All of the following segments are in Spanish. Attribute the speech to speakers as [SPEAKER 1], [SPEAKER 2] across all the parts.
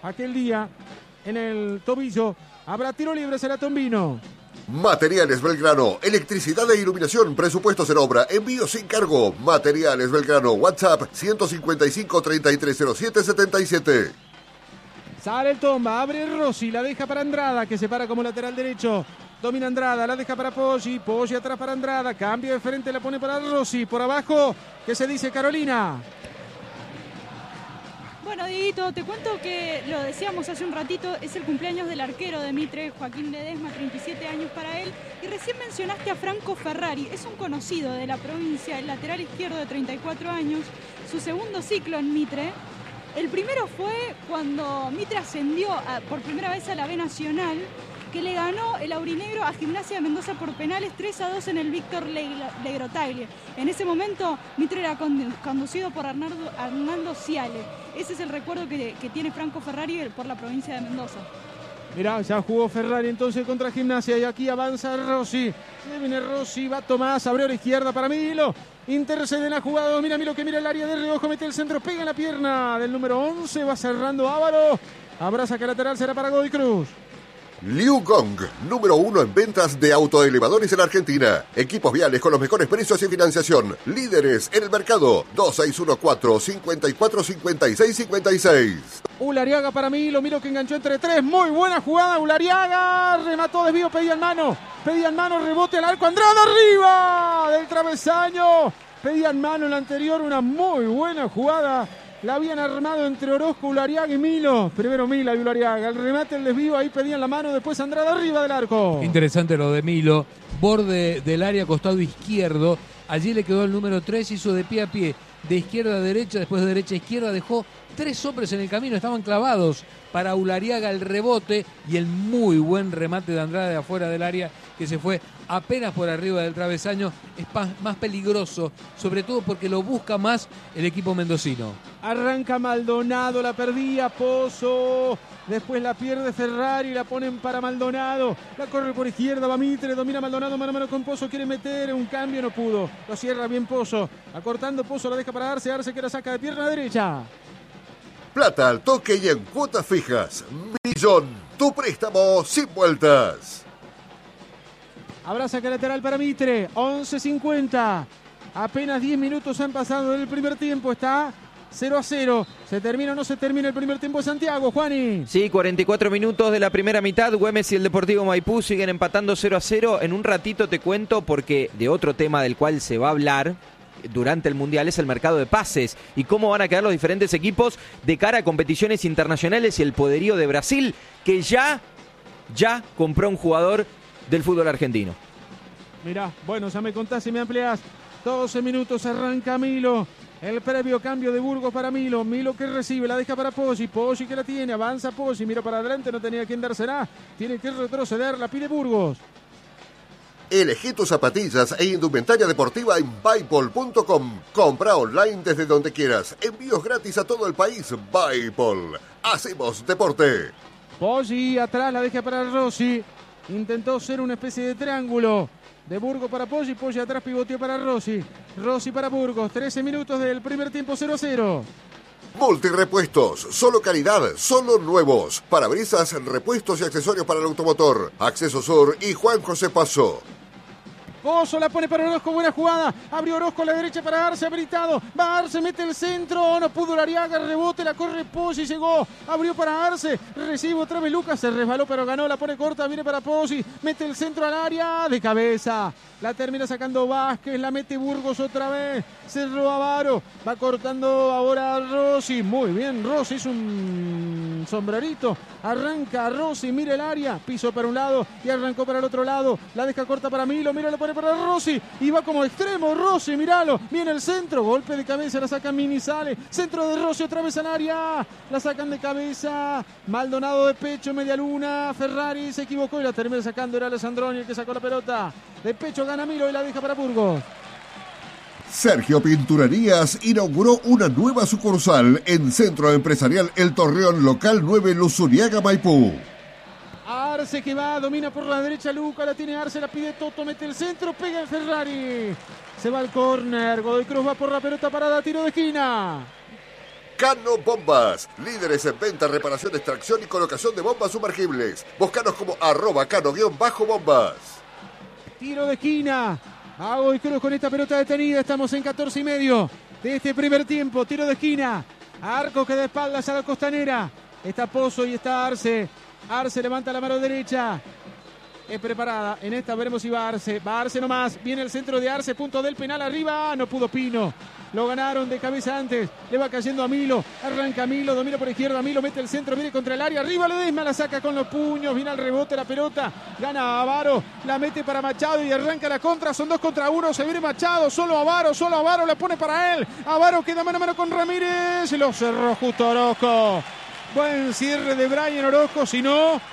[SPEAKER 1] aquel día en el tobillo. Habrá tiro libre, será Tombino.
[SPEAKER 2] Materiales Belgrano, electricidad e iluminación, presupuestos en obra, envío sin cargo. Materiales Belgrano, WhatsApp 155-3307-77.
[SPEAKER 1] Sale el Tomba, abre Rossi, la deja para Andrada, que se para como lateral derecho. Domina Andrada, la deja para Poggi, Poggi atrás para Andrada, cambio de frente, la pone para Rossi. Por abajo, ¿qué se dice, Carolina?
[SPEAKER 3] Bueno, Dieguito, te cuento que lo decíamos hace un ratito, es el cumpleaños del arquero de Mitre, Joaquín Ledesma, 37 años para él. Y recién mencionaste a Franco Ferrari, es un conocido de la provincia, el lateral izquierdo de 34 años, su segundo ciclo en Mitre. El primero fue cuando Mitre ascendió por primera vez a la B Nacional, que le ganó el aurinegro a Gimnasia de Mendoza por penales 3-2 en el Víctor Legrotaglie. En ese momento Mitre era conducido por Arnaldo Ciale. Ese es el recuerdo que tiene Franco Ferrari por la provincia de Mendoza.
[SPEAKER 1] Mirá, ya jugó Ferrari entonces contra Gimnasia y aquí avanza Rossi. Se viene Rossi, va Tomás, abrió a la izquierda para Milo. Intercede en la jugada, domina Milo que mira el área de reojo, mete el centro, pega en la pierna del número 11, va cerrando Ávaro. Habrá saque lateral, será para Godoy Cruz.
[SPEAKER 2] Liu Gong, número 1 en ventas de autoelevadores en Argentina. Equipos viales con los mejores precios y financiación. Líderes en el mercado. 2614-545656.
[SPEAKER 1] Ulariaga para Milo, Milo que enganchó entre tres. Muy buena jugada, Ulariaga. Remató, desvío, pedían mano, rebote al arco. Andrada arriba del travesaño. Pedían mano en la anterior, una muy buena jugada. La habían armado entre Orozco, Ulariaga y Milo. Primero Mila y Ulariaga. El remate, el desvío, ahí pedían la mano. Después Andrada arriba del arco.
[SPEAKER 4] Interesante lo de Milo. Borde del área, costado izquierdo. Allí le quedó el número 3, hizo de pie a pie. De izquierda a derecha, después de derecha a izquierda. Dejó 3 hombres en el camino. Estaban clavados para Ulariaga el rebote. Y el muy buen remate de Andrada de afuera del área, que se fue apenas por arriba del travesaño. Es más peligroso, sobre todo porque lo busca más el equipo mendocino.
[SPEAKER 1] Arranca Maldonado, la perdía Pozo. Después la pierde Ferrari, la ponen para Maldonado. La corre por izquierda, va Mitre, domina Maldonado, mano a mano con Pozo, quiere meter un cambio, no pudo. Lo cierra bien Pozo. Acortando Pozo, la deja para Arce que la saca de pierna derecha.
[SPEAKER 2] Plata al toque y en cuotas fijas. Millón, tu préstamo sin vueltas.
[SPEAKER 1] Habrá saque lateral para Mitre, 11:50. Apenas 10 minutos han pasado del primer tiempo, está 0-0. ¿Se termina o no se termina el primer tiempo de Santiago, Juani?
[SPEAKER 5] Sí, 44 minutos de la primera mitad. Güemes y el Deportivo Maipú siguen empatando 0-0. En un ratito te cuento, porque de otro tema del cual se va a hablar durante el Mundial es el mercado de pases y cómo van a quedar los diferentes equipos de cara a competiciones internacionales y el poderío de Brasil, que ya compró un jugador del fútbol argentino.
[SPEAKER 1] Mirá, bueno, ya me contás y me ampliás. 12 minutos, arranca Milo. El previo cambio de Burgos para Milo. Milo que recibe, la deja para Poggi. Poggi que la tiene, avanza Poggi, mira para adelante, no tenía quien dársela. Tiene que retroceder, la pide Burgos.
[SPEAKER 2] Elegí tus zapatillas e indumentaria deportiva en Buypol.com. Compra online desde donde quieras. Envíos gratis a todo el país. Buypol. Hacemos deporte.
[SPEAKER 1] Poggi atrás, la deja para Rossi. Intentó ser una especie de triángulo. De Burgos para Poggi, Poggi atrás pivoteó para Rossi. Rossi para Burgos, 13 minutos del primer tiempo, 0-0.
[SPEAKER 2] Multirepuestos, solo calidad, solo nuevos. Parabrisas, repuestos y accesorios para el automotor. Acceso Sur y Juan José Paso.
[SPEAKER 1] Pozo la pone para Orozco, buena jugada. Abrió Orozco a la derecha para Arce, habilitado. Va Arce, mete el centro. No pudo Ulariaga, rebote, la corre Poggi, llegó. Abrió para Arce, recibe otra vez Lucas, se resbaló pero ganó, la pone corta, viene para Poggi. Mete el centro al área, de cabeza. La termina sacando Vázquez, la mete Burgos otra vez. Cerró Avaro, va cortando ahora Rossi. Muy bien, Rossi es un sombrerito. Arranca Rossi, mira el área. Piso para un lado y arrancó para el otro lado. La deja corta para Milo, Milo la pone para Rossi. Y va como extremo Rossi, míralo. Viene el centro, golpe de cabeza, la saca Mini, sale. Centro de Rossi otra vez al área. La sacan de cabeza. Maldonado de pecho, media luna. Ferrari se equivocó y la termina sacando. Era Alessandroni el que sacó la pelota. De pecho gana Milo y la deja para Burgos.
[SPEAKER 2] Sergio Pinturerías inauguró una nueva sucursal en Centro Empresarial El Torreón, local 9, Luzuriaga, Maipú.
[SPEAKER 1] Arce que va, domina por la derecha Luca, la tiene Arce, la pide Toto, mete el centro, pega el Ferrari. Se va al córner, Godoy Cruz va por la pelota parada, tiro de esquina.
[SPEAKER 2] Cano Bombas, líderes en venta, reparación, extracción y colocación de bombas sumergibles. Búscanos como @cano_bombas.
[SPEAKER 1] Tiro de esquina. Hago y cruz con esta pelota detenida. Estamos en 14:30 de este primer tiempo. Tiro de esquina. Arco que da espaldas a la costanera. Está Pozo y está Arce. Arce levanta la mano derecha. Es preparada. En esta veremos si va Arce. Va Arce nomás. Viene el centro de Arce. Punto del penal arriba. No pudo Pino. Lo ganaron de cabeza antes. Le va cayendo a Milo. Arranca Milo. Domina por izquierda. Milo mete el centro. Viene contra el área. Arriba Ledesma. La saca con los puños. Viene al rebote la pelota. Gana Avaro. La mete para Machado y arranca la contra. Son 2 contra 1. Se viene Machado. Solo Avaro. La pone para él. Avaro queda mano a mano con Ramírez. Lo cerró justo Orozco. Buen cierre de Brian Orozco. Si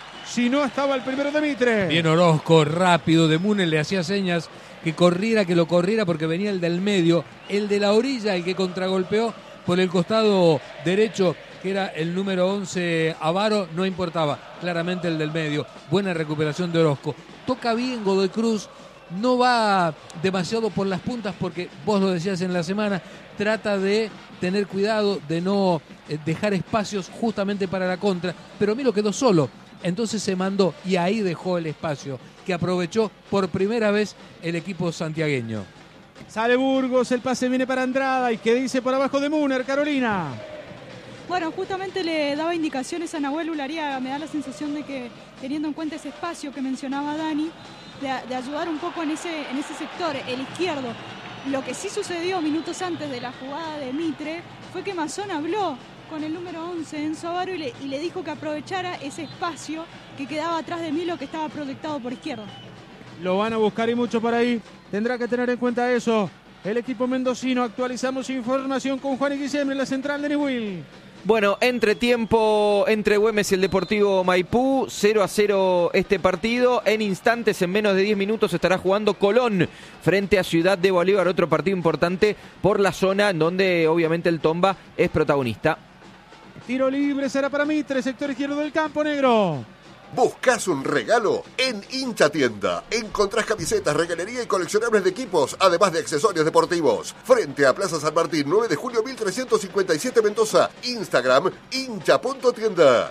[SPEAKER 1] no estaba el primero de Mitre.
[SPEAKER 4] Bien Orozco, rápido. De Múnez le hacía señas que lo corriera porque venía el del medio. El de la orilla, el que contragolpeó por el costado derecho, que era el número 11 Avaro, no importaba. Claramente el del medio. Buena recuperación de Orozco. Toca bien Godoy Cruz. No va demasiado por las puntas porque vos lo decías en la semana. Trata de tener cuidado de no dejar espacios justamente para la contra. Pero Milo quedó solo. Entonces se mandó y ahí dejó el espacio que aprovechó por primera vez el equipo santiagueño.
[SPEAKER 1] Sale Burgos, el pase viene para Andrada y que dice por abajo de Müner, Carolina.
[SPEAKER 3] Bueno, justamente le daba indicaciones a Nahuel Ulariaga. Me da la sensación de que, teniendo en cuenta ese espacio que mencionaba Dani, de ayudar un poco en ese sector, el izquierdo. Lo que sí sucedió minutos antes de la jugada de Mitre fue que Mazón habló con el número 11, Enzo Avaro, y le dijo que aprovechara ese espacio que quedaba atrás de Milo, que estaba proyectado por izquierda.
[SPEAKER 1] Lo van a buscar y mucho por ahí. Tendrá que tener en cuenta eso. El equipo mendocino. Actualizamos información con Juan y Guillermo en la central de Newell.
[SPEAKER 5] Bueno, entretiempo entre Güemes y el Deportivo Maipú, 0-0 este partido. En instantes, en menos de 10 minutos, estará jugando Colón frente a Ciudad de Bolívar, otro partido importante por la zona en donde obviamente el Tomba es protagonista.
[SPEAKER 1] Tiro libre será para Mitre, sector izquierdo del campo, negro.
[SPEAKER 2] ¿Buscas un regalo? En Hincha Tienda encontrás camisetas, regalería y coleccionables de equipos, además de accesorios deportivos. Frente a Plaza San Martín, 9 de julio 1357 Mendoza. Instagram, hincha.tienda.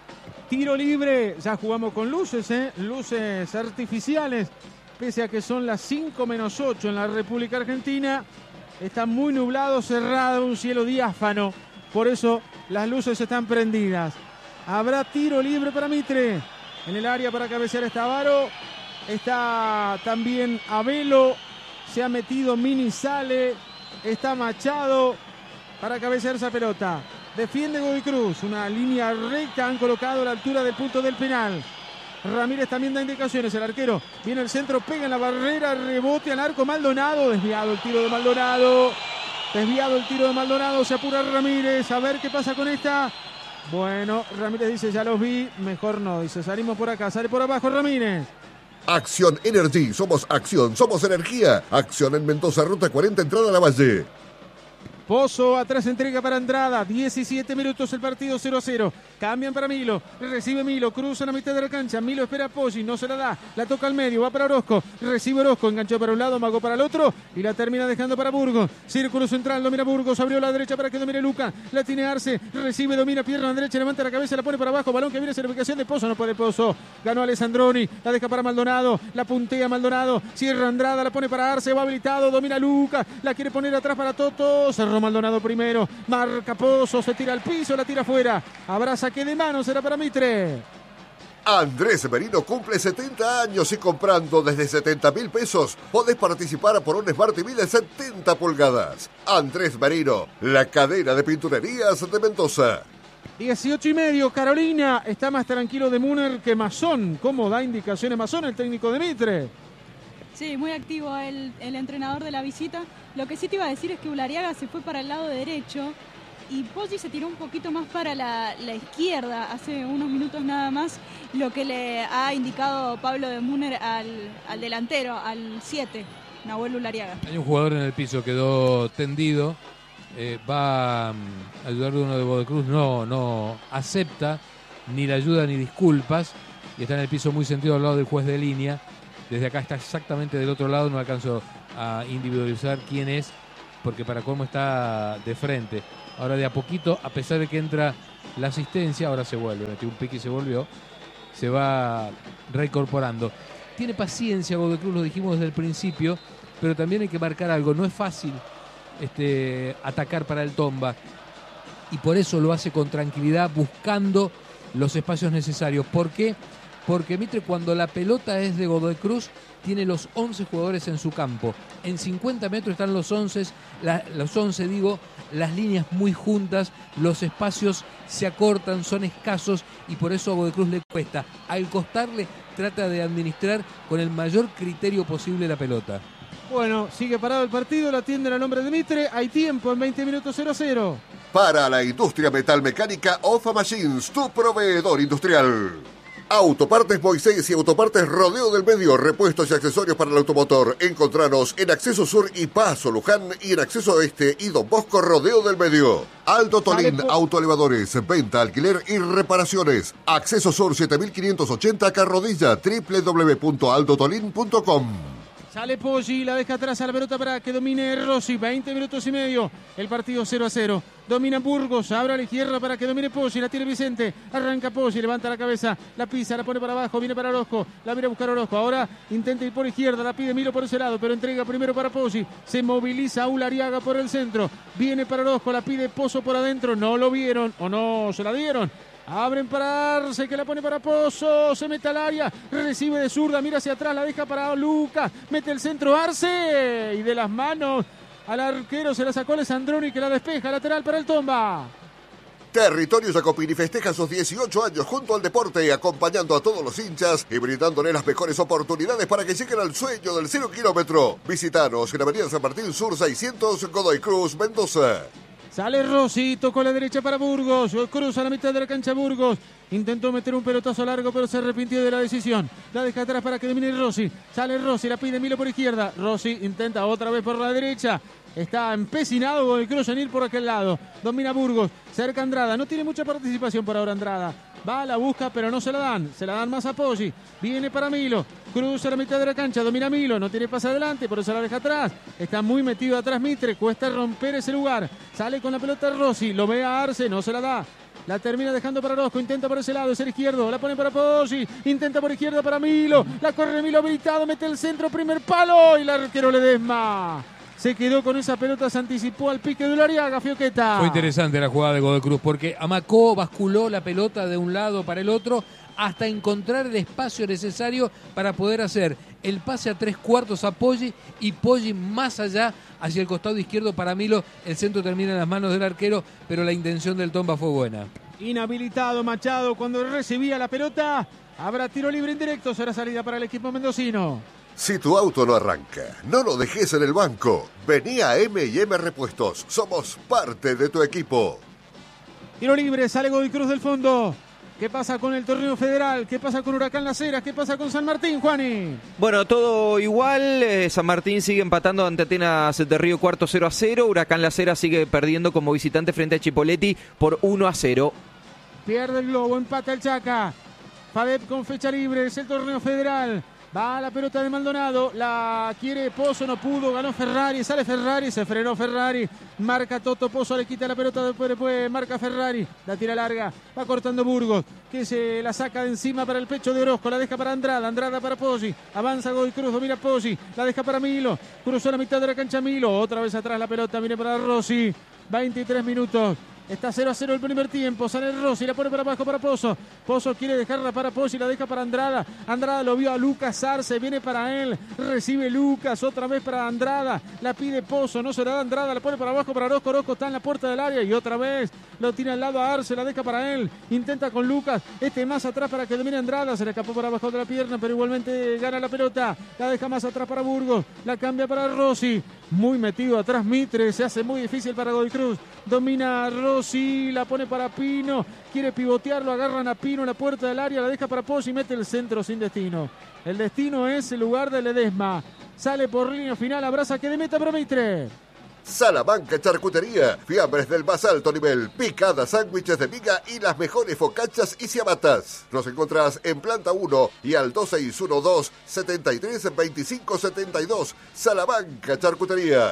[SPEAKER 1] Tiro libre, ya jugamos con luces, luces artificiales, pese a que son las 5 menos 8 en la República Argentina. Está muy nublado, cerrado, un cielo diáfano, por eso las luces están prendidas. Habrá tiro libre para Mitre. En el área para cabecear está Avaro. Está también Abelo. Se ha metido Mini, sale. Está Machado para cabecear esa pelota. Defiende Godoy Cruz. Una línea recta han colocado a la altura del punto del penal. Ramírez también da indicaciones. El arquero viene al centro, pega en la barrera, rebote al arco. Maldonado. Desviado el tiro de Maldonado. Se apura Ramírez. A ver qué pasa con esta. Bueno, Ramírez dice, ya los vi, mejor no, dice, salimos por acá, sale por abajo Ramírez.
[SPEAKER 2] Acción Energy, somos acción, somos energía. Acción en Mendoza, ruta 40, entrada a la Valle.
[SPEAKER 1] Pozo atrás, entrega para Andrada, 17 minutos el partido, 0-0. Cambian para Milo, recibe Milo, cruza en la mitad de la cancha, Milo espera a Poggi, no se la da, la toca al medio, va para Orozco, recibe Orozco, enganchó para un lado, magó para el otro y la termina dejando para Burgos. Círculo central, domina Burgos, abrió la derecha para que domine Luca, la tiene Arce, recibe, domina, pierna derecha, levanta la cabeza, la pone para abajo, balón que viene, certificación de Pozo, no puede Pozo, ganó Alessandroni, la deja para Maldonado, la puntea Maldonado, cierra Andrada, la pone para Arce, va habilitado, domina Luca, la quiere poner atrás para Toto, cerró Maldonado primero, marca Pozo, se tira al piso, la tira afuera, habrá saque de mano, será para Mitre.
[SPEAKER 2] Andrés Merino cumple 70 años y comprando desde 70.000 pesos podés participar por un Smart TV de 70 pulgadas. Andrés Merino, la cadena de pinturerías de Mendoza.
[SPEAKER 1] 18:30, Carolina, está más tranquilo de Müner que Mazón. ¿Cómo da indicaciones Mazón, el técnico de Mitre?
[SPEAKER 3] Sí, muy activo el entrenador de la visita. Lo que sí te iba a decir es que Ulariaga se fue para el lado derecho y Poggi se tiró un poquito más para la izquierda hace unos minutos nada más, lo que le ha indicado Pablo de Müner al delantero, al 7, Nahuel Ulariaga.
[SPEAKER 4] Hay un jugador en el piso, quedó tendido, va a ayudar de uno de Godoy Cruz, no acepta ni la ayuda ni disculpas y está en el piso muy sentido al lado del juez de línea. Desde acá está exactamente del otro lado, no alcanzo a individualizar quién es, porque para colmo está de frente. Ahora de a poquito, a pesar de que entra la asistencia, ahora se vuelve, metió un pique y se volvió, se va reincorporando. Tiene paciencia Godoy Cruz, lo dijimos desde el principio, pero también hay que marcar algo, no es fácil atacar para el Tomba, y por eso lo hace con tranquilidad, buscando los espacios necesarios. ¿Por qué? Porque Mitre, cuando la pelota es de Godoy Cruz, tiene los 11 jugadores en su campo. En 50 metros están los 11, las líneas muy juntas, los espacios se acortan, son escasos, y por eso a Godoy Cruz le cuesta. Al costarle, trata de administrar con el mayor criterio posible la pelota.
[SPEAKER 1] Bueno, sigue parado el partido, lo atienden al nombre de Mitre, hay tiempo, en 20 minutos 0-0.
[SPEAKER 2] Para la industria metalmecánica, OFA Machines, tu proveedor industrial. Autopartes Moisés y Autopartes Rodeo del Medio, repuestos y accesorios para el automotor. Encontranos en Acceso Sur y Paso Luján, y en Acceso Este y Don Bosco Rodeo del Medio. Alto Tolín, autoelevadores, venta, alquiler y reparaciones. Acceso Sur 7580 Carrodilla, www.aldotolin.com.
[SPEAKER 1] Sale Poggi, la deja atrás a la pelota para que domine Rossi. 20 minutos y medio. El partido 0-0. Domina Burgos, abre a la izquierda para que domine Poggi. La tiene Vicente. Arranca Poggi, levanta la cabeza. La pisa, la pone para abajo. Viene para Orozco. La viene a buscar Orozco. Ahora intenta ir por izquierda. La pide Milo por ese lado, pero entrega primero para Poggi. Se moviliza Ulariaga por el centro. Viene para Orozco. La pide Pozo por adentro. No lo vieron o no se la dieron. Abren para Arce, que la pone para Pozo, se mete al área, recibe de zurda, mira hacia atrás, la deja para Lucas, mete el centro Arce, y de las manos al arquero se la sacó Alessandroni, que la despeja, lateral para el Tomba.
[SPEAKER 2] Territorio Jacopini festeja sus 18 años junto al deporte, acompañando a todos los hinchas y brindándole las mejores oportunidades para que lleguen al sueño del 0 kilómetro. Visítanos en Avenida San Martín Sur 600, Godoy Cruz, Mendoza.
[SPEAKER 1] Sale Rossi, tocó la derecha para Burgos, cruza la mitad de la cancha Burgos, intentó meter un pelotazo largo pero se arrepintió de la decisión, la deja atrás para que domine Rossi, sale Rossi, la pide Milo por izquierda, Rossi intenta otra vez por la derecha, está empecinado con el Cruz en ir por aquel lado, domina Burgos, cerca Andrada, no tiene mucha participación por ahora Andrada, va, la busca pero no se la dan más a Poggi, viene para Milo, cruza la mitad de la cancha, domina Milo, no tiene pase adelante, por eso la deja atrás, está muy metido atrás Mitre, cuesta romper ese lugar, sale con la pelota Rossi, lo ve a Arce, no se la da, la termina dejando para Orozco, intenta por ese lado, es el izquierdo, la pone para Poggi, intenta por izquierda para Milo, la corre Milo habilitado, mete el centro, primer palo, y el arquero Ledesma se quedó con esa pelota, se anticipó al pique de Ulariaga, Fioqueta.
[SPEAKER 4] Fue interesante la jugada de Godoy Cruz, porque amacó, basculó la pelota de un lado para el otro, hasta encontrar el espacio necesario para poder hacer el pase a 3/4 a Poggi, y Poggi más allá hacia el costado izquierdo para Milo. El centro termina en las manos del arquero, pero la intención del Tomba fue buena.
[SPEAKER 1] Inhabilitado Machado cuando recibía la pelota. Habrá tiro libre indirecto, será salida para el equipo mendocino.
[SPEAKER 2] Si tu auto no arranca, no lo dejes en el banco. Vení a M&M Repuestos, somos parte de tu equipo.
[SPEAKER 1] Tiro libre, sale Godoy Cruz del fondo. ¿Qué pasa con el torneo federal? ¿Qué pasa con Huracán Las Heras? ¿Qué pasa con San Martín, Juani?
[SPEAKER 5] Bueno, todo igual. San Martín sigue empatando ante Atenas de Río Cuarto 0-0. Huracán Las Heras sigue perdiendo como visitante frente a Chipoleti por 1-0.
[SPEAKER 1] Pierde el globo, empata el Chaca. Fadep con fecha libre, es el torneo federal. Va la pelota de Maldonado, la quiere Pozo, no pudo, ganó Ferrari, sale Ferrari, se frenó Ferrari, marca Toto, Pozo le quita la pelota, después marca Ferrari, la tira larga, va cortando Burgos, que se la saca de encima para el pecho de Orozco, la deja para Andrada, Andrada para Poggi, avanza Godoy Cruz, domina Poggi, la deja para Milo, cruzó la mitad de la cancha Milo, otra vez atrás la pelota, viene para Rossi, 23 minutos. Está 0-0 el primer tiempo, sale Rossi, la pone para abajo para Pozo. Pozo quiere dejarla para Poggi, la deja para Andrada. Andrada lo vio a Lucas Arce, viene para él, recibe Lucas, otra vez para Andrada. La pide Pozo, no se la da Andrada, la pone para abajo para Orozco. Orozco está en la puerta del área y otra vez lo tira al lado a Arce, la deja para él. Intenta con Lucas, más atrás para que domine Andrada, se le escapó para abajo de la pierna, pero igualmente gana la pelota. La deja más atrás para Burgos, la cambia para Rossi. Muy metido atrás Mitre, se hace muy difícil para Godoy Cruz. Domina Rossi, la pone para Pino, quiere pivotearlo, agarran a Pino en la puerta del área, la deja para Poggi y mete el centro sin destino. El destino es el lugar de Ledesma. Sale por línea final, abraza que de meta para Mitre.
[SPEAKER 2] Salamanca Charcutería, fiambres del más alto nivel, picadas, sándwiches de miga y las mejores focachas y ciabatas. Nos encontrás en planta 1 y al 2612-732572. Salamanca Charcutería.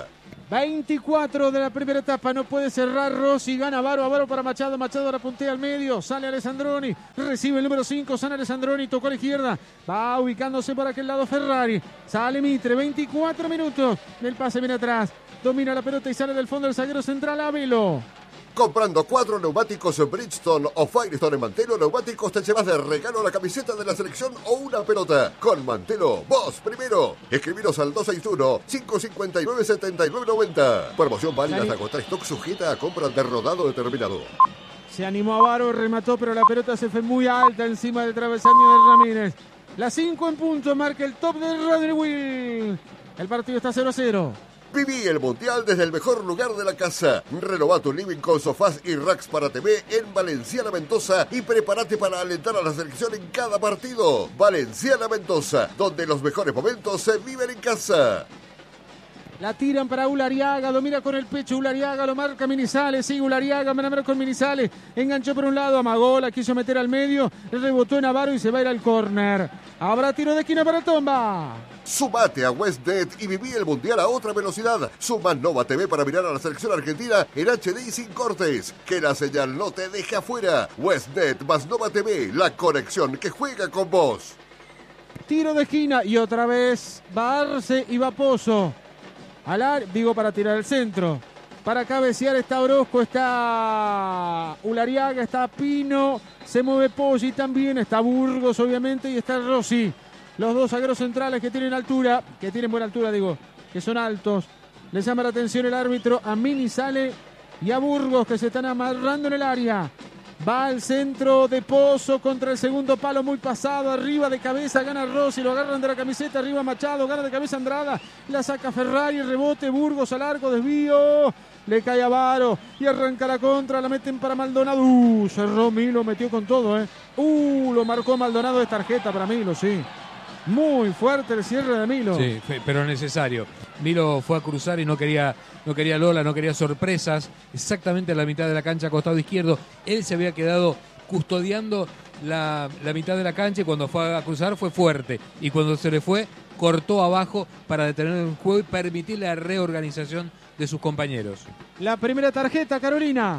[SPEAKER 1] 24 de la primera etapa, no puede cerrar Rossi, gana Avaro para Machado, Machado la puntea al medio, sale Alessandroni, recibe el número 5, San Alessandroni, tocó a la izquierda, va ubicándose por aquel lado Ferrari, sale Mitre, 24 minutos, el pase viene atrás, domina la pelota y sale del fondo el zaguero central Ávilo.
[SPEAKER 2] Comprando 4 neumáticos Bridgestone o Firestone en Mantelo Neumáticos te llevas de regalo la camiseta de la selección o una pelota. Con Mantelo, vos primero. Escribiros al 261-559-7990. Promoción válida hasta agotar stock, sujeta a compra de rodado determinado.
[SPEAKER 1] Se animó Avaro, remató, pero la pelota se fue muy alta encima del travesaño de Ramírez. La 5 en punto, marca el top de Rodri Will. El partido está 0-0.
[SPEAKER 2] Viví el Mundial desde el mejor lugar de la casa. Renová tu living con sofás y racks para TV en Valenciana Mendoza y prepárate para alentar a la selección en cada partido. Valenciana Mendoza, donde los mejores momentos se viven en casa.
[SPEAKER 1] La tiran para Ulariaga, domina con el pecho Ulariaga, lo marca Minizales, sigue Ulariaga, mano con Minizales, enganchó por un lado, amagó, la quiso meter al medio, rebotó en Avaro y se va a ir al córner. Habrá tiro de esquina para Tomba.
[SPEAKER 2] Sumate a Westnet y viví el Mundial a otra velocidad. Suma Nova TV para mirar a la selección argentina en HD y sin cortes. Que la señal no te deje afuera. Westnet más Nova TV, la conexión que juega con vos.
[SPEAKER 1] Tiro de esquina y otra vez va Arce y va Pozo. Para tirar el centro. Para cabecear está Orozco, está Ulariaga, está Pino, se mueve Poggi también, está Burgos obviamente y está Rossi. Los dos zagueros centrales que tienen buena altura, que son altos. Les llama la atención el árbitro a Minizales y a Burgos que se están amarrando en el área. Va al centro de Pozo contra el segundo palo muy pasado, arriba de cabeza, gana Rossi, lo agarran de la camiseta, arriba Machado, gana de cabeza Andrada, la saca Ferrari, rebote, Burgos al arco, desvío, le cae a Avaro y arranca la contra, la meten para Maldonado, cerró Milo, metió con todo, lo marcó Maldonado de tarjeta para Milo, sí. Muy fuerte el cierre de Milo.
[SPEAKER 4] Sí, pero necesario. Milo fue a cruzar y no quería Lola, no quería sorpresas. Exactamente a la mitad de la cancha, costado izquierdo. Él se había quedado custodiando la mitad de la cancha y cuando fue a cruzar fue fuerte. Y cuando se le fue, cortó abajo para detener el juego y permitir la reorganización de sus compañeros.
[SPEAKER 1] La primera tarjeta, Carolina.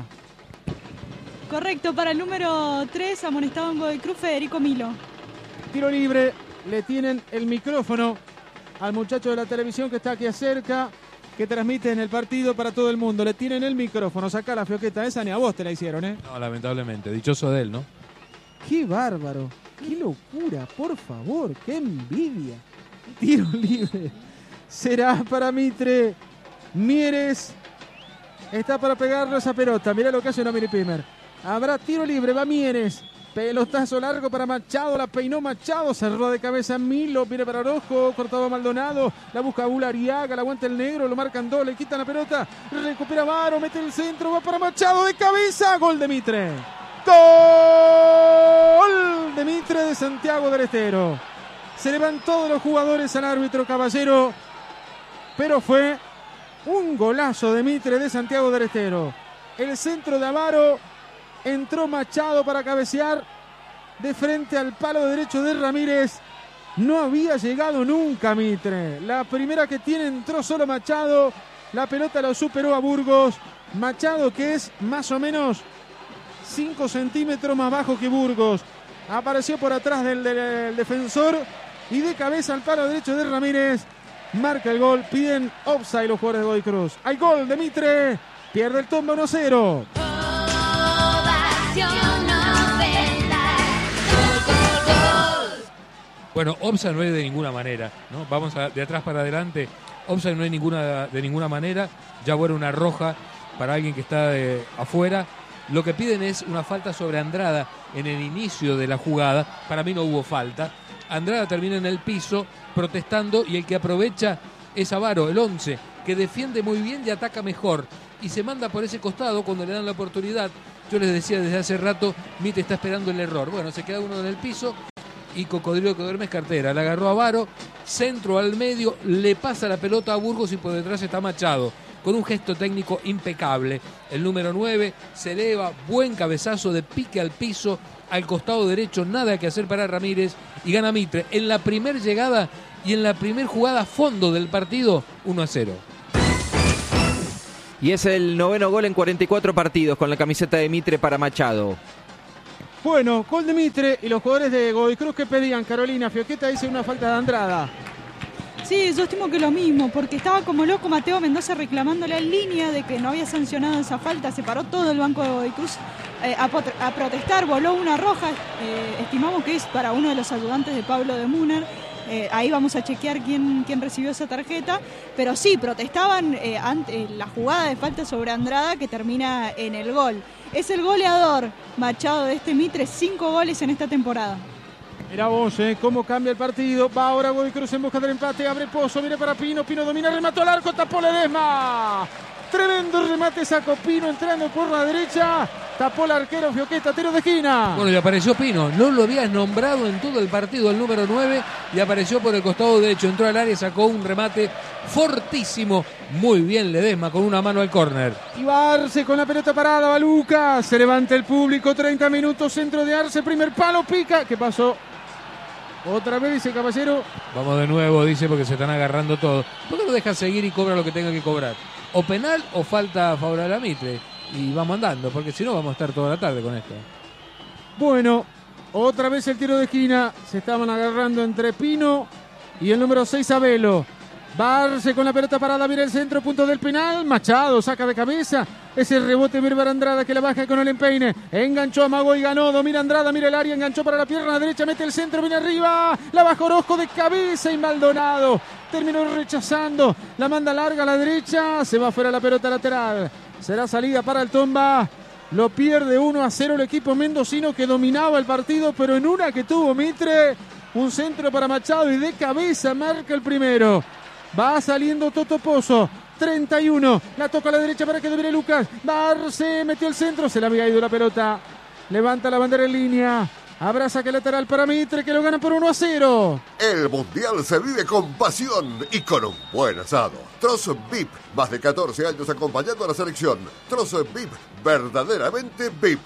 [SPEAKER 3] Correcto, para el número 3, amonestado en Godoy Cruz, Federico Milo.
[SPEAKER 1] Tiro libre. Le tienen el micrófono al muchacho de la televisión que está aquí cerca, que transmite en el partido para todo el mundo. Le tienen el micrófono. Sacá la fioqueta esa, ni a vos te la hicieron, ¿eh?
[SPEAKER 4] No, lamentablemente. Dichoso de él, ¿no?
[SPEAKER 1] ¡Qué bárbaro! ¡Qué locura! Por favor, qué envidia. Tiro libre. Será para Mitre. Mieres está para pegarle esa pelota. Mirá lo que hace una Miripimer. Habrá tiro libre, va Mieres. Pelotazo largo para Machado, la peinó Machado, cerró de cabeza Milo, viene para Orozco, cortado Maldonado, la busca Ulariaga, la aguanta el negro, lo marcan dos, le quitan la pelota, recupera Avaro, mete el centro, va para Machado de cabeza, gol de Mitre. Gol de Mitre de Santiago del Estero. Se le van todos los jugadores al árbitro Caballero, pero fue un golazo de Mitre de Santiago del Estero. El centro de Avaro. Entró Machado para cabecear de frente al palo derecho de Ramírez. No había llegado nunca Mitre. La primera que tiene entró solo Machado. La pelota lo superó a Burgos. Machado, que es más o menos 5 centímetros más bajo que Burgos. Apareció por atrás del defensor y de cabeza al palo derecho de Ramírez. Marca el gol. Piden offside los jugadores de Godoy Cruz. Hay gol de Mitre. Pierde el Tomba 1-0.
[SPEAKER 4] Bueno, offside no es de ninguna manera, ¿no? Vamos de atrás para adelante. Offside no es de ninguna manera. Ya fuera una roja para alguien que está afuera. Lo que piden es una falta sobre Andrada en el inicio de la jugada. Para mí no hubo falta. Andrada termina en el piso protestando y el que aprovecha es Avaro, el 11, que defiende muy bien y ataca mejor. Y se manda por ese costado cuando le dan la oportunidad. Yo les decía desde hace rato, Mite está esperando el error. Bueno, se queda uno en el piso y Cocodrilo que duerme es cartera. La agarró a Avaro, centro al medio, le pasa la pelota a Burgos y por detrás está Machado. Con un gesto técnico impecable. El número 9 se eleva, buen cabezazo de pique al piso, al costado derecho, nada que hacer para Ramírez y gana Mitre. En la primer llegada y en la primer jugada a fondo del partido, 1-0.
[SPEAKER 5] y es el 9º gol en 44 partidos con la camiseta de Mitre para Machado.
[SPEAKER 1] Bueno, gol de Mitre y los jugadores de Godoy Cruz que pedían. Carolina Fioqueta dice una falta de Andrada.
[SPEAKER 3] Sí, yo estimo que lo mismo, porque estaba como loco Mateo Mendoza reclamándole en línea de que no había sancionado esa falta. Se paró todo el banco de Godoy Cruz a protestar, voló una roja. Estimamos que es para uno de los ayudantes de Pablo de Muner. Ahí vamos a chequear quién recibió esa tarjeta. Pero sí, protestaban ante la jugada de falta sobre Andrada que termina en el gol. Es el goleador Machado de este Mitre, 5 goles en esta temporada.
[SPEAKER 1] Mirá vos, cómo cambia el partido. Va ahora Godoy Cruz en busca del empate. Abre Pozo, viene para Pino. Pino domina, remató al arco, tapó Ledesma. Tremendo remate, sacó Pino entrando por la derecha. Tapó el arquero Fioqueta, tiro de esquina.
[SPEAKER 4] Bueno, y apareció Pino. No lo habías nombrado en todo el partido, el número 9. Y apareció por el costado derecho. Entró al área, sacó un remate fortísimo. Muy bien Ledesma con una mano al córner.
[SPEAKER 1] Y va Arce con la pelota parada. Va Lucas. Se levanta el público. 30 minutos. Centro de Arce. Primer palo. Pica. ¿Qué pasó? Otra vez dice Caballero.
[SPEAKER 4] Vamos de nuevo, dice, porque se están agarrando todos. ¿Por qué lo deja seguir y cobra lo que tenga que cobrar? O penal o falta favorable a Mitre. Y vamos andando, porque si no vamos a estar toda la tarde con esto.
[SPEAKER 1] Bueno, otra vez el tiro de esquina. Se estaban agarrando entre Pino y el número 6 Abelo. Barce con la pelota parada, mira el centro, punto del penal. Machado saca de cabeza. Ese rebote Birbar Andrada que la baja con el empeine. Enganchó a Mago y ganó. Domina Andrada, mira el área, enganchó para la pierna derecha, mete el centro, viene arriba. La baja Orozco de cabeza y Maldonado terminó rechazando. La manda larga a la derecha. Se va fuera la pelota lateral. Será salida para el Tomba. Lo pierde 1-0 el equipo mendocino que dominaba el partido, pero en una que tuvo Mitre, un centro para Machado y de cabeza marca el primero. Va saliendo Toto Pozo, 31, la toca a la derecha para que domine Lucas. Barce metió el centro, se le había ido la pelota. Levanta la bandera en línea. Habrá saque lateral para Mitre que lo gana por 1-0.
[SPEAKER 2] El Mundial se vive con pasión y con un buen asado. Trozo VIP, más de 14 años acompañando a la selección. Trozo VIP, verdaderamente VIP.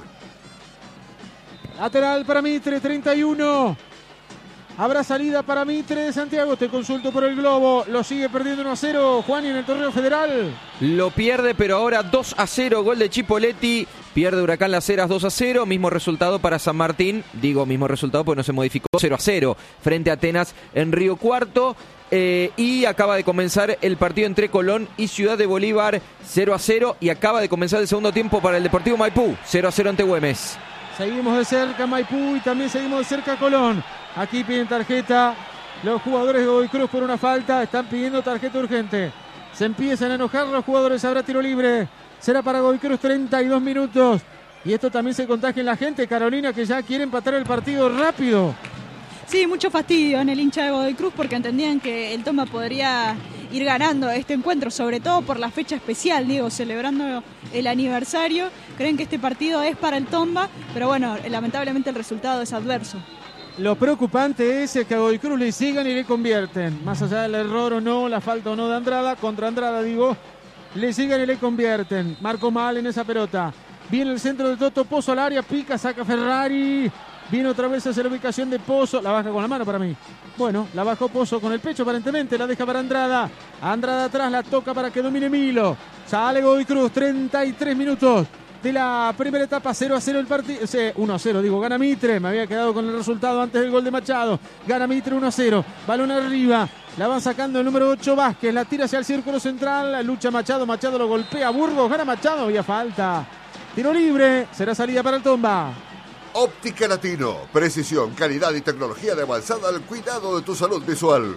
[SPEAKER 1] Lateral para Mitre, 31. Habrá salida para Mitre de Santiago. Te consulto por el globo. Lo sigue perdiendo 1-0 Juan y en el torneo federal.
[SPEAKER 5] Lo pierde, pero ahora 2-0. Gol de Chipoletti. Pierde Huracán Las Heras 2-0. Mismo resultado para San Martín. Digo mismo resultado porque no se modificó. 0-0 frente a Atenas en Río Cuarto. Y acaba de comenzar el partido entre Colón y Ciudad de Bolívar. 0-0. Y acaba de comenzar el segundo tiempo para el Deportivo Maipú. 0-0 ante Güemes.
[SPEAKER 1] Seguimos de cerca Maipú y también seguimos de cerca Colón. Aquí piden tarjeta los jugadores de Godoy Cruz por una falta. Están pidiendo tarjeta urgente. Se empiezan a enojar los jugadores. Habrá tiro libre. Será para Godoy Cruz 32 minutos. Y esto también se contagia en la gente, Carolina, que ya quiere empatar el partido rápido.
[SPEAKER 3] Sí, mucho fastidio en el hincha de Godoy Cruz porque entendían que el Tomba podría ir ganando este encuentro, sobre todo por la fecha especial, digo, celebrando el aniversario. Creen que este partido es para el Tomba, pero bueno, lamentablemente el resultado es adverso.
[SPEAKER 1] Lo preocupante es que a Godoy Cruz le sigan y le convierten. Más allá del error o no, la falta o no de Andrada, contra Andrada digo, le sigan y le convierten. Marco mal en esa pelota. Viene el centro de Toto Pozo al área, pica, saca Ferrari. Viene otra vez hacia la ubicación de Pozo. La baja con la mano para mí. Bueno, la bajó Pozo con el pecho aparentemente. La deja para Andrada. Andrada atrás, la toca para que domine Milo. Sale Godoy Cruz, 33 minutos de la primera etapa. 0-0 el partido. 1-0, digo, gana Mitre. Me había quedado con el resultado antes del gol de Machado. Gana Mitre 1-0. Balón arriba. La van sacando el número 8 Vázquez. La tira hacia el círculo central. La lucha Machado. Machado lo golpea. Burgos. Gana Machado. Había falta. Tiro libre. Será salida para el Tomba.
[SPEAKER 2] Óptica Latino, precisión, calidad y tecnología de avanzada al cuidado de tu salud visual.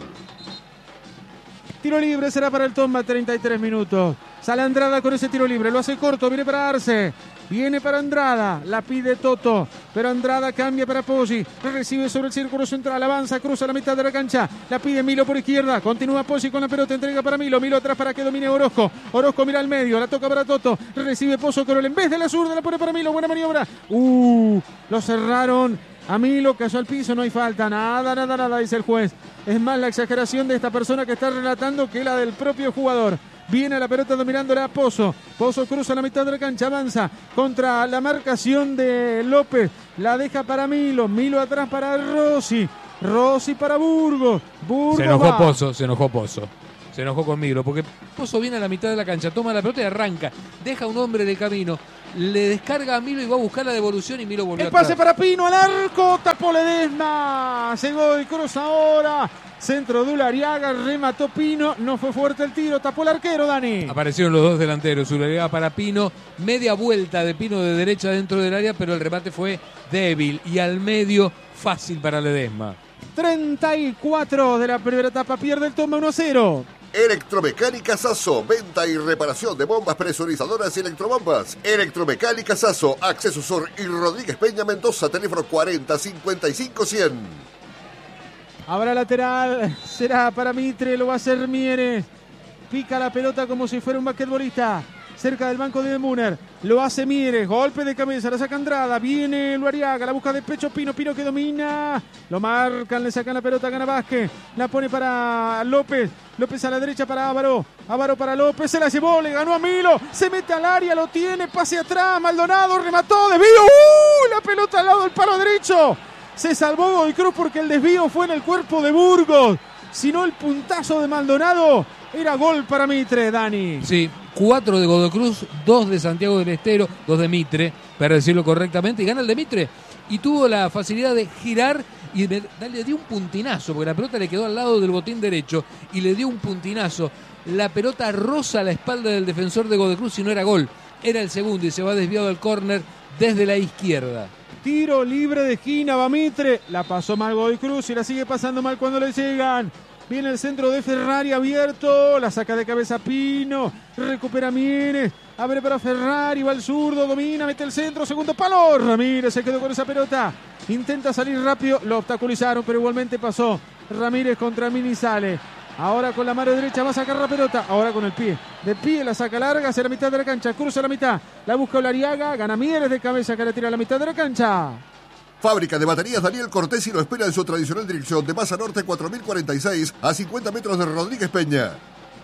[SPEAKER 1] Tiro libre será para el Tomba, 33 minutos. Sale Andrada con ese tiro libre, lo hace corto, viene para Arce. Viene para Andrada, la pide Toto, pero Andrada cambia para Poggi, recibe sobre el círculo central, avanza, cruza la mitad de la cancha, la pide Milo por izquierda, continúa Poggi con la pelota, entrega para Milo, Milo atrás para que domine Orozco, Orozco mira al medio, la toca para Toto, recibe Pozo Corol, en vez de la zurda la pone para Milo, buena maniobra, lo cerraron, a Milo cayó al piso, no hay falta, nada, dice el juez, es más la exageración de esta persona que está relatando que la del propio jugador. Viene la pelota dominándola a Pozo. Pozo cruza la mitad de la cancha, avanza contra la marcación de López. La deja para Milo. Milo atrás para Rossi. Rossi para Burgos. Burgos
[SPEAKER 4] se enojó Pozo. Se enojó con Milo, porque Pozo viene a la mitad de la cancha, toma la pelota y arranca, deja a un hombre en el camino, le descarga a Milo y va a buscar la devolución y Milo volvió
[SPEAKER 1] El pase
[SPEAKER 4] atrás.
[SPEAKER 1] para Pino al arco, tapó Ledesma, se Godoy Cruz ahora, centro de Ulariaga, remató Pino, no fue fuerte el tiro, tapó el arquero, Dani.
[SPEAKER 4] Aparecieron los dos delanteros, Ulariaga para Pino, media vuelta de Pino de derecha dentro del área, pero el remate fue débil y al medio fácil para Ledesma.
[SPEAKER 1] 34 de la primera etapa, pierde el toma 1-0.
[SPEAKER 2] Electromecánica Sasso, venta y reparación de bombas presurizadoras y electrobombas. Electromecánica Sasso, Acceso Sur y Rodríguez Peña Mendoza, teléfono 40 55 100.
[SPEAKER 1] Habrá lateral, será para Mitre, lo va a hacer Mieres. Pica la pelota como si fuera un basquetbolista. Cerca del banco de Müller, lo hace Mieres, golpe de cabeza, la saca Andrada, viene Ulariaga, la busca de pecho Pino que domina, lo marcan, le sacan la pelota, gana Vázquez, la pone para López a la derecha para Ávaro para López, se la llevó, le ganó a Milo, se mete al área, lo tiene, pase atrás, Maldonado, remató, desvío, la pelota al lado del palo derecho, se salvó Godoy Cruz porque el desvío fue en el cuerpo de Burgos, si no el puntazo de Maldonado, era gol para Mitre, Dani.
[SPEAKER 4] Sí, 4 de Godoy Cruz, 2 de Santiago del Estero, 2 de Mitre, para decirlo correctamente, y gana el de Mitre. Y tuvo la facilidad de girar y le dio un puntinazo, porque la pelota le quedó al lado del botín derecho y le dio un puntinazo. La pelota roza la espalda del defensor de Godoy Cruz y no era gol, era el segundo y se va desviado al córner desde la izquierda.
[SPEAKER 1] Tiro libre de esquina, va Mitre, la pasó mal Godoy Cruz y la sigue pasando mal cuando le llegan. Viene el centro de Ferrari abierto, la saca de cabeza Pino, recupera Mieres, abre para Ferrari, va al zurdo, domina, mete el centro, segundo palo, Ramírez se quedó con esa pelota, intenta salir rápido, lo obstaculizaron, pero igualmente pasó, Ramírez contra Mini sale, ahora con la mano derecha va a sacar la pelota, ahora con el pie, de pie la saca larga hacia la mitad de la cancha, cruza la mitad, la busca Ulariaga, gana Mieres de cabeza que la tira a la mitad de la cancha.
[SPEAKER 2] Fábrica de baterías Daniel Cortesi lo espera en su tradicional dirección de Maza Norte 4046 a 50 metros de Rodríguez Peña.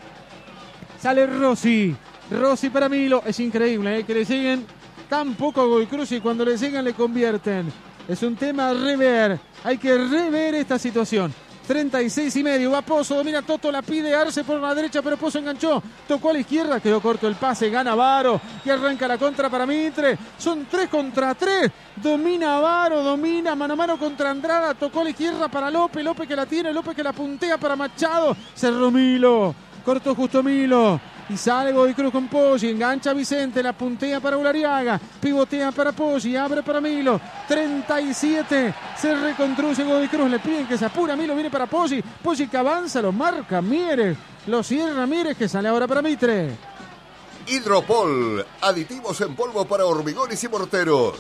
[SPEAKER 1] Sale Rossi para Milo, es increíble que le siguen tan poco a Godoy Cruz y cuando le llegan le convierten. Es un tema a rever, hay que rever esta situación. 36,5, va Pozo, domina Toto, la pide Arce por la derecha, pero Pozo enganchó, tocó a la izquierda, quedó corto el pase, gana Varo, y arranca la contra para Mitre, son 3 contra 3, domina Varo, domina mano a mano contra Andrada, tocó a la izquierda para López que la tiene, López que la puntea para Machado, cerró Milo, cortó justo Milo, y sale Godoy Cruz con Poggi, engancha Vicente, la puntea para Ulariaga, pivotea para Poggi, abre para Milo, 37, se reconstruye Godoy Cruz, le piden que se apura, Milo viene para Poggi que avanza, lo marca Mieres, lo cierra Mieres que sale ahora para Mitre.
[SPEAKER 2] Hidropol, aditivos en polvo para hormigones y morteros.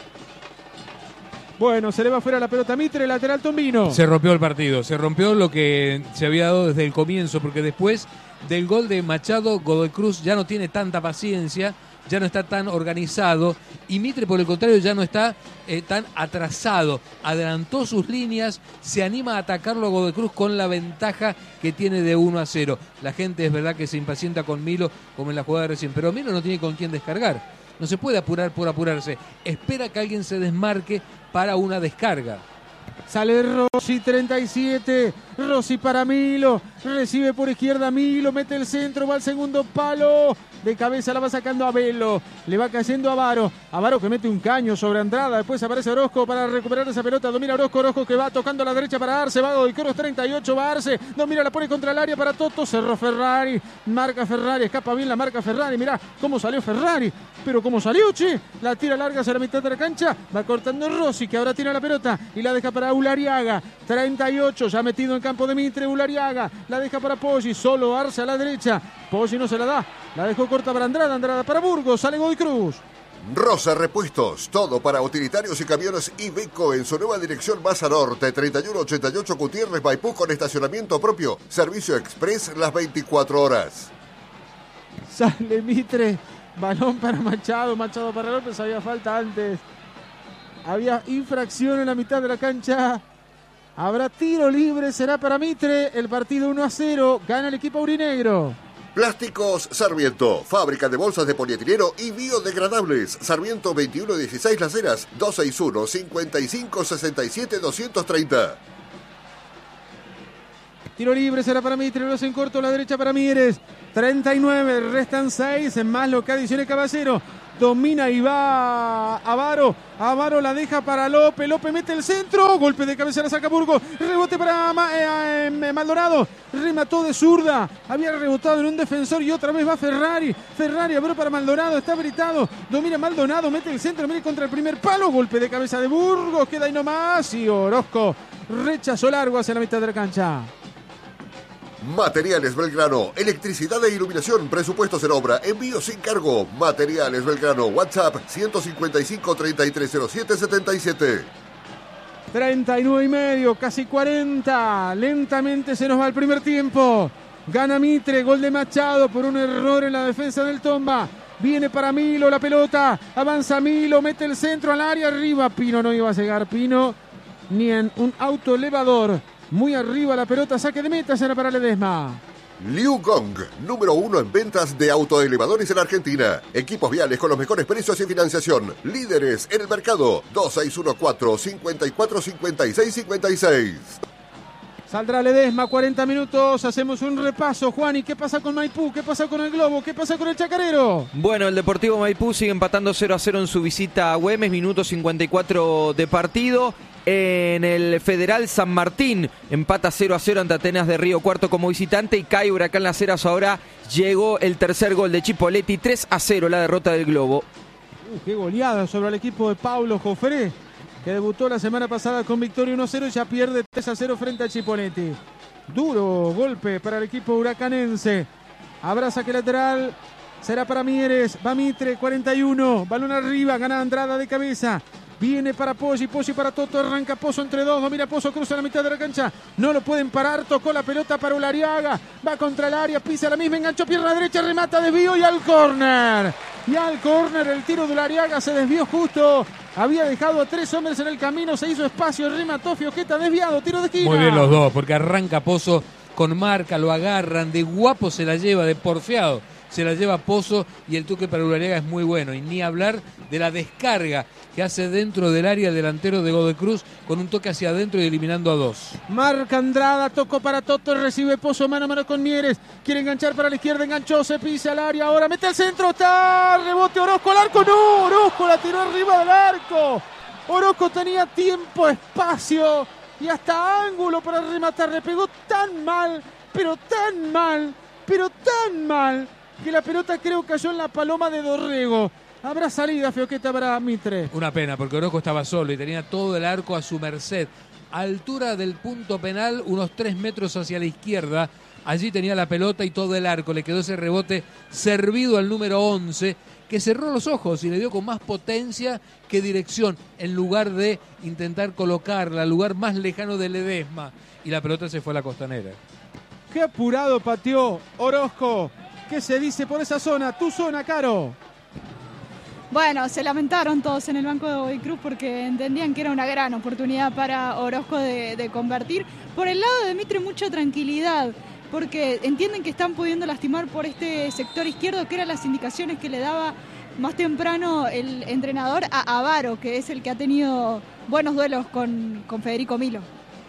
[SPEAKER 1] Bueno, se le va fuera la pelota a Mitre, lateral Tombino.
[SPEAKER 4] Se rompió el partido, se rompió lo que se había dado desde el comienzo, porque después del gol de Machado, Godoy Cruz ya no tiene tanta paciencia, ya no está tan organizado, y Mitre, por el contrario, ya no está tan atrasado. Adelantó sus líneas, se anima a atacarlo a Godoy Cruz con la ventaja que tiene de 1-0. La gente es verdad que se impacienta con Milo, como en la jugada de recién, pero Milo no tiene con quién descargar. No se puede apurar por apurarse. Espera que alguien se desmarque para una descarga.
[SPEAKER 1] Sale Rossi, 37. Rossi para Milo. Recibe por izquierda Milo. Mete el centro. Va al segundo palo. De cabeza la va sacando a Velo. Le va cayendo a Varo. A Varo que mete un caño sobre Andrada. Después aparece Orozco para recuperar esa pelota. Domina Orozco. Orozco que va tocando a la derecha para Arce. Va Godoy Cruz, 38. Va Arce. Domina, la pone contra el área para Toto. Cerró Ferrari. Marca Ferrari. Escapa bien la marca Ferrari. Mirá cómo salió Ferrari. Pero cómo salió, che. La tira larga hacia la mitad de la cancha. Va cortando Rossi que ahora tira la pelota. Y la deja para Ulariaga. 38. Ya metido en campo de Mitre. Ulariaga. La deja para Poggi. Solo Arce a la derecha. Poggi no se la da. La dejó corta para Andrada. Andrada para Burgos. Sale Godoy Cruz.
[SPEAKER 2] Rosa Repuestos, todo para utilitarios y camiones Iveco en su nueva dirección Maza Norte, 3188 Gutiérrez Maipú con estacionamiento propio, servicio express las 24 horas.
[SPEAKER 1] Sale Mitre, balón para Machado, Machado para López, había falta antes. Había infracción en la mitad de la cancha. Habrá tiro libre, será para Mitre, el partido 1-0, gana el equipo aurinegro.
[SPEAKER 2] Plásticos Sarmiento, fábrica de bolsas de polietileno y biodegradables. Sarmiento 2116 Las Heras, 261-5567-230.
[SPEAKER 1] Tiro libre será para Mitre, lo hace en corto, la derecha para Mieres. 39, restan 6, más lo que adicione Caballero. Domina y va Avaro. Avaro la deja para López. López mete el centro. Golpe de cabeza, la saca Burgos. Rebote para Maldonado. Remató de zurda. Había rebotado en un defensor y otra vez va Ferrari. Ferrari abrió para Maldonado. Está habilitado. Domina Maldonado. Mete el centro. Mete contra el primer palo. Golpe de cabeza de Burgos. Queda ahí nomás. Y Orozco rechazó largo hacia la mitad de la cancha.
[SPEAKER 2] Materiales Belgrano, electricidad e iluminación, presupuestos en obra, envío sin cargo. Materiales Belgrano, WhatsApp 155 3307 77.
[SPEAKER 1] 39 y medio, casi 40. Lentamente se nos va el primer tiempo. Gana Mitre, gol de Machado por un error en la defensa del Tomba. Viene para Milo la pelota, avanza Milo, mete el centro al área, arriba Pino, no iba a llegar Pino ni en un auto elevador. Muy arriba la pelota, saque de meta, será para Ledesma.
[SPEAKER 2] Liu Gong, número 1 en ventas de autoelevadores en Argentina. Equipos viales con los mejores precios y financiación. Líderes en el mercado. 2614-545656.
[SPEAKER 1] Saldrá Ledesma, 40 minutos, hacemos un repaso. Juan, ¿y qué pasa con Maipú? ¿Qué pasa con el Globo? ¿Qué pasa con el Chacarero?
[SPEAKER 5] Bueno, el Deportivo Maipú sigue empatando 0-0 en su visita a Güemes, minuto 54 de partido. En el Federal San Martín empata 0-0 ante Atenas de Río Cuarto como visitante y cae Huracán Las Heras. Ahora llegó el tercer gol de Chipoletti, 3-0 la derrota del Globo.
[SPEAKER 1] Qué goleada sobre el equipo de Paulo Jofré, que debutó la semana pasada con victoria 1-0 y ya pierde 3-0 frente a Chipoletti. Duro golpe para el equipo huracanense. Habrá saque lateral, será para Mieres, va Mitre, 41, balón arriba, gana Andrada de cabeza. Viene para Poggi, Poggi para Toto, arranca Pozo entre dos, domina Pozo, cruza la mitad de la cancha, no lo pueden parar, tocó la pelota para Ulariaga, va contra el área, pisa la misma, enganchó pierna derecha, remata, desvío y al córner. Y al córner el tiro de Ulariaga se desvió justo, había dejado a 3 hombres en el camino, se hizo espacio, remató Fioqueta, desviado, tiro de esquina.
[SPEAKER 4] Muy bien los dos, porque arranca Pozo con marca, lo agarran, de guapo se la lleva, de porfiado. Se la lleva Pozo y el toque para Ulariaga es muy bueno. Y ni hablar de la descarga que hace dentro del área el delantero de Godoy Cruz con un toque hacia adentro y eliminando a 2.
[SPEAKER 1] Marca Andrada, tocó para Toto, recibe Pozo mano a mano con Mieres. Quiere enganchar para la izquierda, enganchó, se pisa al área, ahora mete al centro, está, rebote Orozco al arco, no, Orozco la tiró arriba del arco. Orozco tenía tiempo, espacio y hasta ángulo para rematar, le pegó tan mal, pero tan mal, pero tan mal, que la pelota creo cayó en la paloma de Dorrego. Habrá salida Fioqueta para Mitre.
[SPEAKER 4] Una pena, porque Orozco estaba solo y tenía todo el arco a su merced. Altura del punto penal, unos 3 metros hacia la izquierda. Allí tenía la pelota y todo el arco. Le quedó ese rebote servido al número 11, que cerró los ojos y le dio con más potencia que dirección, en lugar de intentar colocarla al lugar más lejano de Ledesma. Y la pelota se fue a la costanera.
[SPEAKER 1] Qué apurado pateó Orozco. ¿Qué se dice por esa zona? Tu zona, Caro.
[SPEAKER 3] Bueno, se lamentaron todos en el banco de Godoy Cruz porque entendían que era una gran oportunidad para Orozco de convertir. Por el lado de Mitre mucha tranquilidad, porque entienden que están pudiendo lastimar por este sector izquierdo, que eran las indicaciones que le daba más temprano el entrenador a Avaro, que es el que ha tenido buenos duelos con Federico Milo.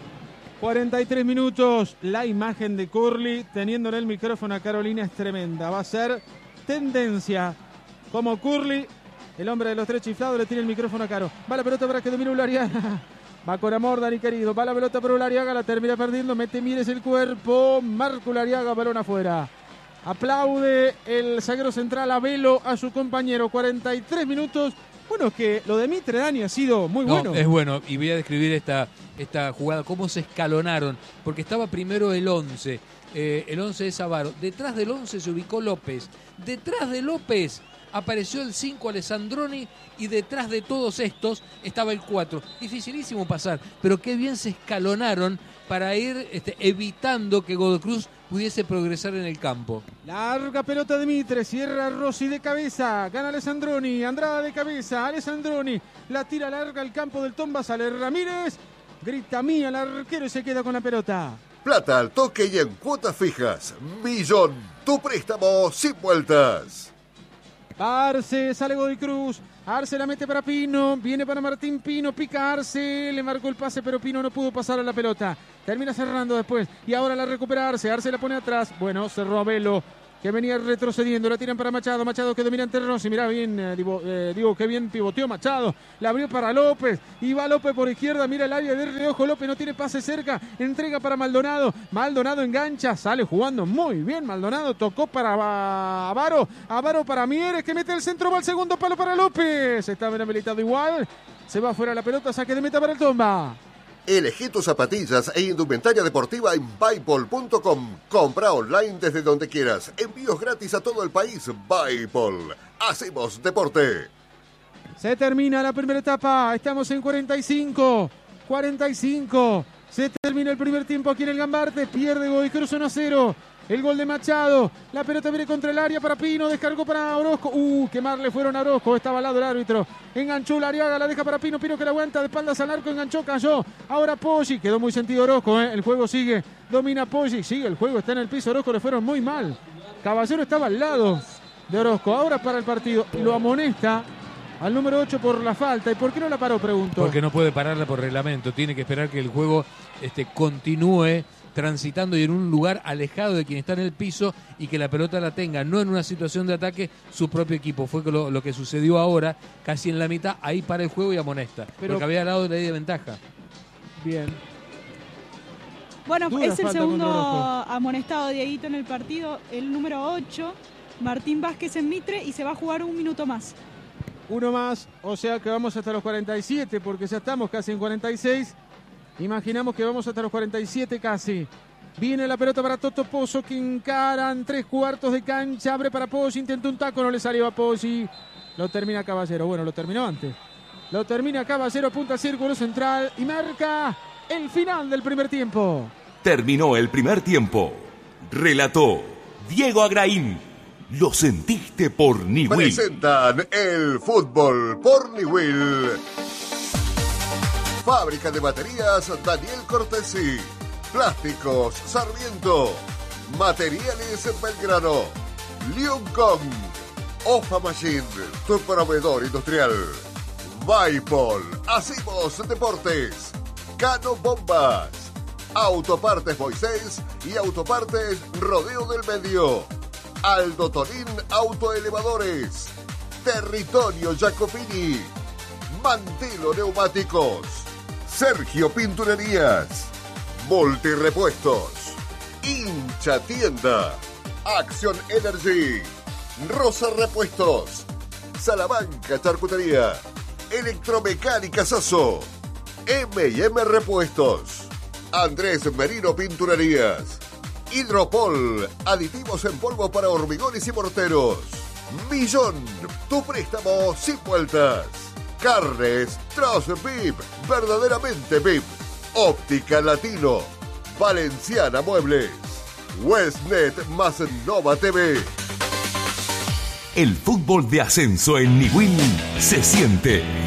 [SPEAKER 1] 43 minutos, la imagen de Curly teniéndole el micrófono a Carolina es tremenda. Va a ser tendencia. Como Curly, el hombre de los 3 chiflados, le tiene el micrófono a Caro. Va la pelota para que domine Ulariaga. Va con amor, Dani querido. Va la pelota para Ulariaga, la termina perdiendo. Mete Mieres el cuerpo. Marca Ulariaga, balón afuera. Aplaude el zaguero central Abelo a su compañero. 43 minutos. Bueno, es que lo de Mitre, Dani, ha sido muy bueno.
[SPEAKER 4] Es bueno, y voy a describir esta jugada, cómo se escalonaron, porque estaba primero el 11. El 11 es Avaro. Detrás del 11 se ubicó López. Detrás de López apareció el 5 Alessandroni y detrás de todos estos estaba el 4. Dificilísimo pasar, pero qué bien se escalonaron para ir evitando que Godoy Cruz pudiese progresar en el campo.
[SPEAKER 1] Larga pelota de Mitre, cierra Rossi de cabeza, gana Alessandroni, Andrada de cabeza, Alessandroni, la tira larga al campo del Tomba, sale Ramírez, grita mía el arquero y se queda con la pelota.
[SPEAKER 2] Plata al toque y en cuotas fijas. Millón, tu préstamo sin vueltas.
[SPEAKER 1] Parce, sale Godoy Cruz, Arce la mete para Pino, viene para Martín Pino, pica Arce, le marcó el pase, pero Pino no pudo pasar a la pelota. Termina cerrando después y ahora la recupera Arce, Arce la pone atrás. Bueno, cerró a Velo, que venía retrocediendo, la tiran para Machado, Machado que domina ante Rossi, mirá bien, digo que bien pivoteó Machado, la abrió para López, y va López por izquierda, mira el área de reojo, López no tiene pase cerca, entrega para Maldonado, Maldonado engancha, sale jugando muy bien Maldonado, tocó para Avaro, Avaro para Mieres, que mete el centro, va al segundo palo para López, está bien habilitado igual, se va fuera la pelota, saque de meta para el Tomba.
[SPEAKER 2] Elegí tus zapatillas e indumentaria deportiva en Bipol.com. Compra online desde donde quieras. Envíos gratis a todo el país. Bipol. Hacemos deporte.
[SPEAKER 1] Se termina la primera etapa. Estamos en 45. Se termina el primer tiempo aquí en el Gambarte. Pierde Godoy Cruz 1-0. El gol de Machado. La pelota viene contra el área para Pino. Descargó para Orozco. Quemarle fueron a Orozco. Estaba al lado el árbitro. Enganchó la Ariaga. La deja para Pino. Pino que la aguanta de espaldas al arco. Enganchó, cayó. Ahora Poggi. Quedó muy sentido Orozco. El juego sigue. Domina Poggi. Sigue el juego. Está en el piso. Orozco le fueron muy mal. Caballero estaba al lado de Orozco. Ahora para el partido. Lo amonesta al número 8 por la falta. ¿Y por qué no la paró? Pregunto.
[SPEAKER 4] Porque no puede pararla por reglamento. Tiene que esperar que el juego continúe transitando y en un lugar alejado de quien está en el piso y que la pelota la tenga, no en una situación de ataque, su propio equipo. Fue lo que sucedió ahora, casi en la mitad, ahí para el juego y amonesta. Porque había dado la ley de ventaja.
[SPEAKER 1] Bien.
[SPEAKER 3] Bueno,
[SPEAKER 1] Dura
[SPEAKER 3] es el
[SPEAKER 1] falta
[SPEAKER 3] segundo
[SPEAKER 1] con
[SPEAKER 3] amonestado Dieguito en el partido, el número 8, Martín Vázquez en Mitre, y se va a jugar un minuto más.
[SPEAKER 1] Uno más, o sea que vamos hasta los 47, porque ya estamos casi en 46. Imaginamos que vamos hasta los 47 casi. Viene la pelota para Toto Pozo, que encaran 3/4 de cancha. Abre para Poggi, intentó un taco, no le salió a Poggi. Lo termina Caballero. Bueno, lo terminó antes. Lo termina Caballero, apunta círculo central y marca el final del primer tiempo.
[SPEAKER 6] Terminó el primer tiempo. Relató Diego Agraín. Lo sentiste por Niwil.
[SPEAKER 2] Presentan el fútbol por Niwil. Fábrica de baterías Daniel Cortesi. Plásticos Sarmiento. Materiales Belgrano. Leon Kong. Ofa Machine, tu proveedor industrial. Bipol. Hacemos deportes. Cano Bombas. Autopartes Moisés y Autopartes Rodeo del Medio. Aldo Tonín Autoelevadores. Territorio Jacopini. Mantelo Neumáticos. Sergio Pinturerías. Multirepuestos. Hincha Tienda. Action Energy. Rosa Repuestos. Salamanca Charcutería. Electromecánica Sasso. M&M Repuestos. Andrés Merino Pinturerías. Hidropol. Aditivos en polvo para hormigones y morteros. Millón. Tu préstamo sin vueltas. Carnes Tros VIP, verdaderamente VIP. Óptica Latino, Valenciana Muebles, Westnet más Nova TV.
[SPEAKER 6] El fútbol de ascenso en Niwil se siente.